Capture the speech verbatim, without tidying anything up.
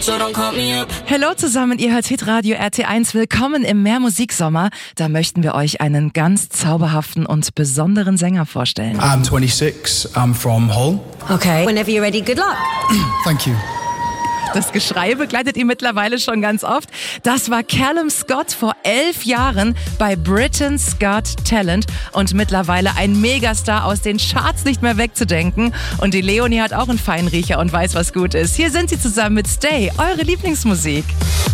so don't call me up. Hallo zusammen, ihr hört Hitradio R T eins. Willkommen im Mehrmusiksommer. Da möchten wir euch einen ganz zauberhaften und besonderen Sänger vorstellen. I'm twenty-six, I'm from Hull. Okay, whenever you're ready, good luck. Thank you. Das Geschrei begleitet ihr mittlerweile schon ganz oft. Das war Callum Scott vor elf Jahren bei Britain's Got Talent und mittlerweile ein Megastar, aus den Charts nicht mehr wegzudenken. Und die Leonie hat auch einen Feinriecher und weiß, was gut ist. Hier sind sie zusammen mit Stay, eure Lieblingsmusik.